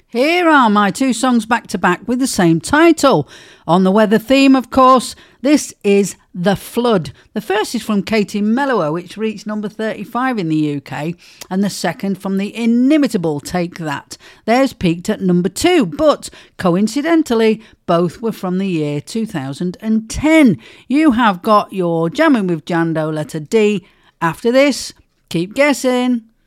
Here are my two songs back to back with the same title. On the weather theme, of course, this is The Flood. The first is from Katie Melua, which reached number 35 in the UK, and the second from the inimitable Take That. Theirs peaked at number 2, but coincidentally, both were from the year 2010. You have got your Jamming with Jando letter D. After this, keep guessing.